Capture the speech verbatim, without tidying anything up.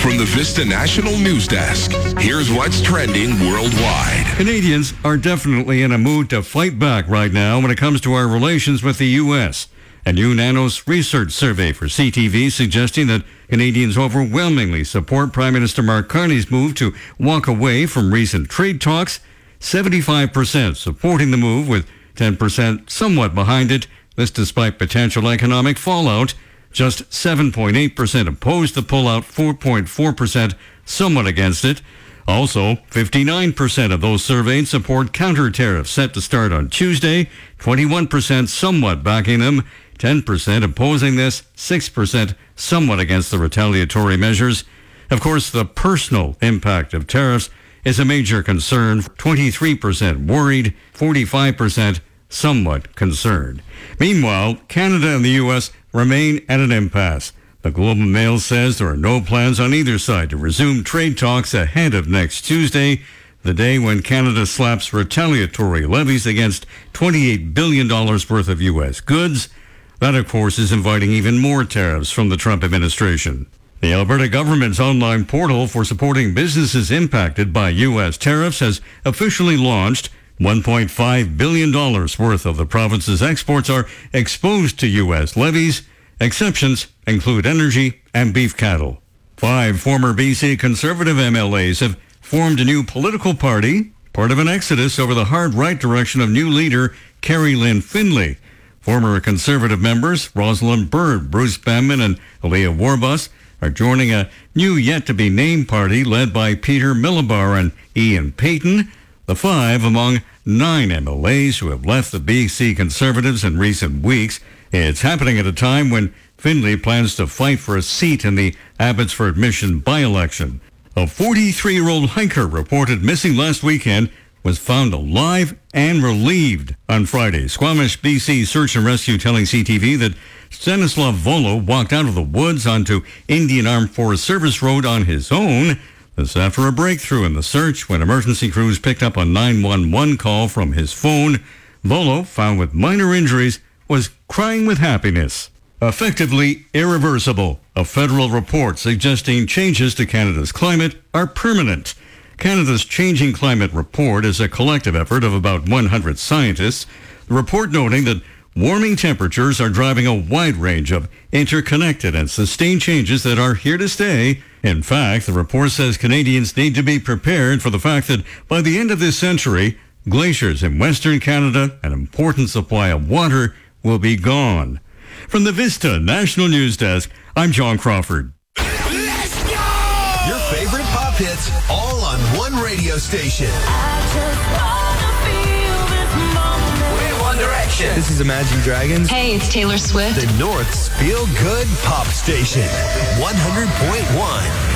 From the Vista National News Desk, here's what's trending worldwide. Canadians are definitely in a mood to fight back right now when it comes to our relations with the U S. A new Nanos research survey for C T V suggesting that Canadians overwhelmingly support Prime Minister Mark Carney's move to walk away from recent trade talks. seventy-five percent supporting the move, with ten percent somewhat behind it. This despite potential economic fallout. Just seven point eight percent opposed the pullout, four point four percent somewhat against it. Also, fifty-nine percent of those surveyed support counter tariffs set to start on Tuesday, twenty-one percent somewhat backing them, ten percent opposing this, six percent somewhat against the retaliatory measures. Of course, the personal impact of tariffs is a major concern. twenty-three percent worried, forty-five percent somewhat concerned. Meanwhile, Canada and the U S remain at an impasse. The Globe and Mail says there are no plans on either side to resume trade talks ahead of next Tuesday, the day when Canada slaps retaliatory levies against twenty-eight billion dollars worth of U S goods. That, of course, is inviting even more tariffs from the Trump administration. The Alberta government's online portal for supporting businesses impacted by U S tariffs has officially launched. one point five billion dollars worth of the province's exports are exposed to U S levies. Exceptions include energy and beef cattle. Five former B C Conservative M L As have formed a new political party, part of an exodus over the hard right direction of new leader Kerry Lynn Findlay. Former Conservative members Rosalind Byrd, Bruce Bamman, and Aaliyah Warbus are joining a new yet-to-be-named party led by Peter Millibar and Ian Payton. The five among nine M L As who have left the B C Conservatives in recent weeks. It's happening at a time when Findlay plans to fight for a seat in the Abbotsford Mission by-election. A forty-three-year-old hiker reported missing last weekend was found alive and relieved on Friday. Squamish B C Search and Rescue telling C T V that Stanislav Volo walked out of the woods onto Indian Armed Forces Service Road on his own. This after a breakthrough in the search when emergency crews picked up a nine one one call from his phone. Volo, found with minor injuries, was crying with happiness. Effectively irreversible. A federal report suggesting changes to Canada's climate are permanent. Canada's Changing Climate Report is a collective effort of about one hundred scientists. The report noting that warming temperatures are driving a wide range of interconnected and sustained changes that are here to stay. In fact, the report says Canadians need to be prepared for the fact that by the end of this century, glaciers in Western Canada, an important supply of water, will be gone. From the Vista National News Desk, I'm John Crawford. Let's go! Your favorite pop hits, all on one radio station. I just wanna feel this moment. We're One Direction. This is Imagine Dragons. Hey, it's Taylor Swift. The North's feel-good pop station. one hundred point one.